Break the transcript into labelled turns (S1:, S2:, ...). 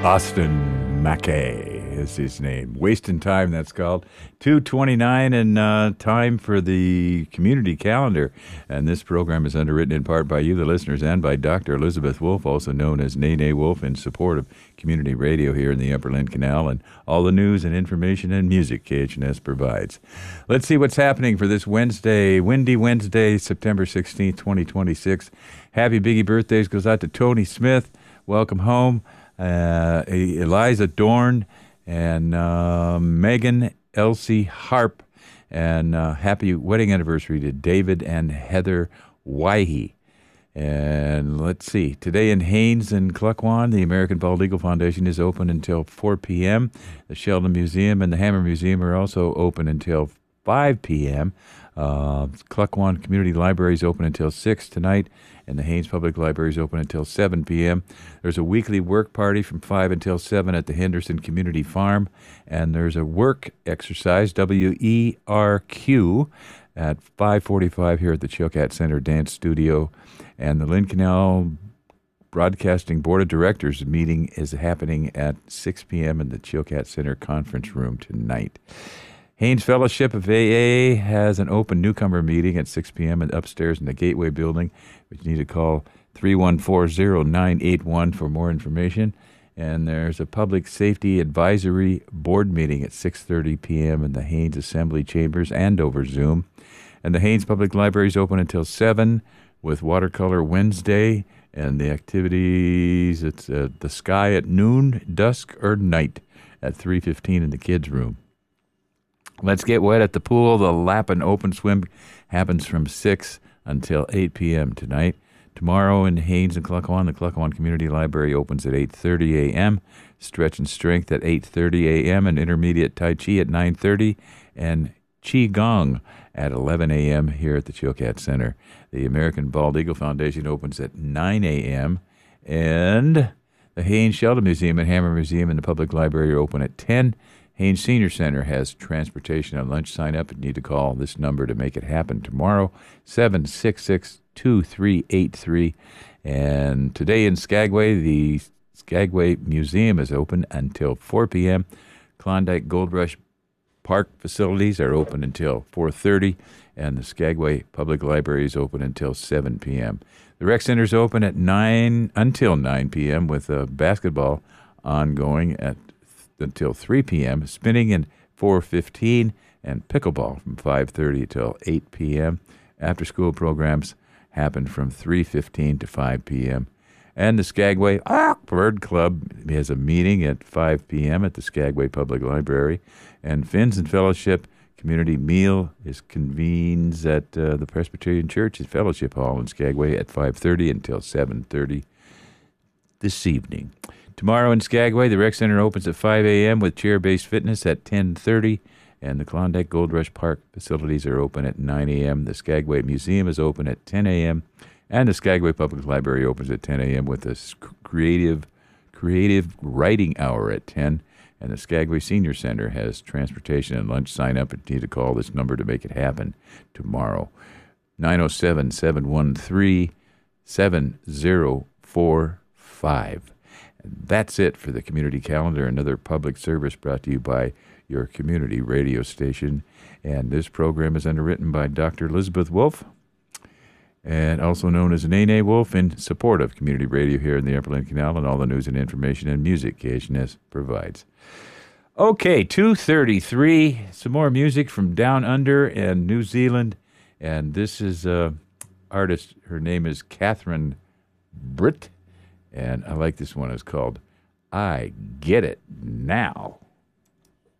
S1: Austin Mackay is his name. Wasting Time, that's called. 2:29 and time for the community calendar. And this program is underwritten in part by you, the listeners, and by Dr. Elizabeth Wolf, also known as Nene Wolf, in support of community radio here in the Upper Lynn Canal and all the news and information and music KHNS provides. Let's see what's happening for this Wednesday, Windy Wednesday, September 16th, 2026. Happy biggie birthdays goes out to Tony Smith. Welcome home. Eliza Dorn and Megan Elsie Harp, and happy wedding anniversary to David and Heather Wyhe. And let's see, today in Haines and Cluckwan, the American Bald Eagle Foundation is open until 4 p.m. The Sheldon Museum and the Hammer Museum are also open until 5 p.m. Cluckwan Community Library is open until 6 tonight, and the Haines Public Library is open until 7 p.m. There's a weekly work party from 5 until 7 at the Henderson Community Farm, and there's a work exercise, WERQ, at 5:45 here at the Chilkat Center Dance Studio. And the Lynn Canal Broadcasting Board of Directors meeting is happening at 6 p.m. in the Chilkat Center Conference Room tonight. Haines Fellowship of AA has an open newcomer meeting at 6 p.m. upstairs in the Gateway Building, which you need to call 314-0981 for more information. And there's a Public Safety Advisory Board meeting at 6:30 p.m. in the Haines Assembly Chambers and over Zoom. And the Haines Public Library is open until 7 with Watercolor Wednesday. And the activities, it's the sky at noon, dusk, or night at 3:15 in the kids' room. Let's get wet at the pool. The lap and open swim happens from 6 until 8 p.m. tonight. Tomorrow in Haines and Cluckwan, the Cluckwan Community Library opens at 8:30 a.m., Stretch and Strength at 8:30 a.m., and Intermediate Tai Chi at 9:30, and Qi Gong at 11 a.m. here at the Chilkat Center. The American Bald Eagle Foundation opens at 9 a.m., and the Haines Sheldon Museum and Hammer Museum and the Public Library are open at 10. Haines Senior Center has transportation and lunch sign-up. You need to call this number to make it happen tomorrow, 766-2383. And today in Skagway, the Skagway Museum is open until 4 p.m. Klondike Gold Rush Park facilities are open until 4:30, and the Skagway Public Library is open until 7 p.m. The Rec Center is open at 9 until 9 p.m. with basketball ongoing until 3 p.m., spinning at 4:15, and pickleball from 5:30 till 8 p.m. After-school programs happen from 3:15 to 5 p.m. And the Skagway Bird Club has a meeting at 5 p.m. at the Skagway Public Library. And Finns and Fellowship Community Meal convenes at the Presbyterian Church at Fellowship Hall in Skagway at 5:30 until 7:30 this evening. Tomorrow in Skagway, the Rec Center opens at 5 a.m. with chair-based fitness at 10:30, and the Klondike Gold Rush Park facilities are open at 9 a.m. The Skagway Museum is open at 10 a.m., and the Skagway Public Library opens at 10 a.m. with a creative writing hour at 10, and the Skagway Senior Center has transportation and lunch sign-up. You need to call this number to make it happen tomorrow, 907-713-7045. That's it for the community calendar, another public service brought to you by your community radio station. And this program is underwritten by Dr. Elizabeth Wolf, and also known as Nene Wolf, in support of community radio here in the Upper Lynn Canal and all the news and information and music KHNS provides. Okay, 2:33, some more music from Down Under and New Zealand. And this is artist, her name is Catherine Britt. And I like this one. It's called I Get It Now.